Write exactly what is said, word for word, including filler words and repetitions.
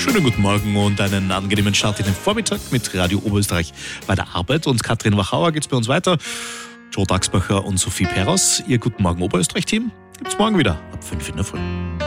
Schönen guten Morgen und einen angenehmen Start in den Vormittag mit Radio Oberösterreich bei der Arbeit. Und Katrin Wachauer geht's bei uns weiter. Joe Daxbacher und Sophie Peros, ihr Guten Morgen Oberösterreich-Team, gibt's morgen wieder ab fünf in der Früh.